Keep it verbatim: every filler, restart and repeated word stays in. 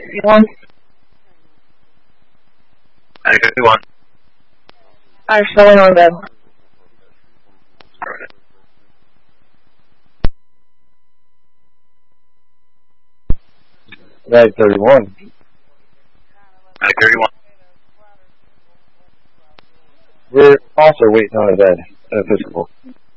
thirty-one. nine thirty-one. I'm showing on bed. nine thirty-one. nine thirty-one. We're also waiting on a bed, an Episcopal.